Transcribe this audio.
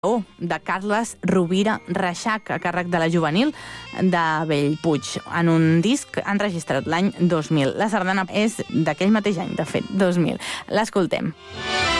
de Carles Rovira Reixac, a càrrec de la Juvenil de Bellpuig, en un disc enregistrat l'any 2000. La sardana és d'aquell mateix any, de fet, 2000. L'escoltem.